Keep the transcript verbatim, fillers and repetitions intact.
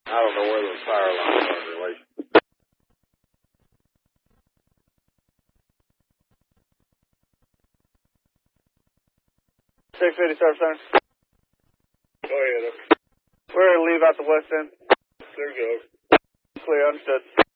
I don't know where those power lines are in relation. six fifty Service Center. Go ahead. We're going to leave out the west end. There goes. Clear, understood.